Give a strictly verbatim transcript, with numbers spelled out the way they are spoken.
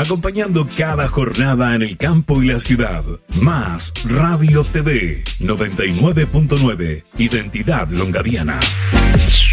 acompañando cada jornada en el campo y la ciudad. Más Radio T V noventa y nueve punto nueve, Identidad Longadiana.